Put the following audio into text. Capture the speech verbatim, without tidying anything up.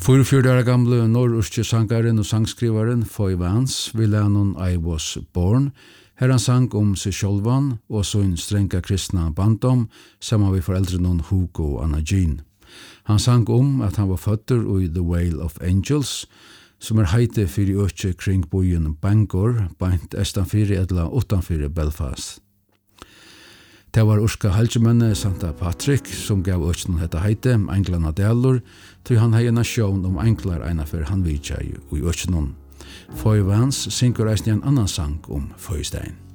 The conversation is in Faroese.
fyrtiofyra år gamle norrøstje sangaren og sangskrivaren Foy Vance ville han I Was Born. Her han sang om seg sjølvan og sin strenga kristna bandom sammen med foreldrene Hugo og Anna Jean. Han sang om at han var føtter i The Whale of Angels, som er heite fyrir økje kring byen Bangor, beint estanfyrir edla utanfyrir Belfast. Det var Urska Helgemenne Santa Patrick som gav økjen hetta heite, Englarna Dalur, til han hei en nasjon om englar eina for han vidtja i økjen. Foy Vance syngur eisne en annan sang om Foystein.